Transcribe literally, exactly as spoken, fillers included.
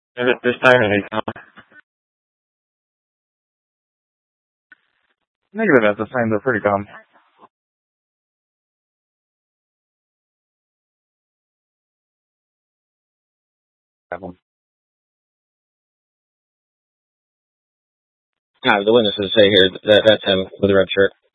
Is it this time of the Negative at the same, they're pretty calm. Problem. Ah, the witnesses say here that that's him with the red shirt.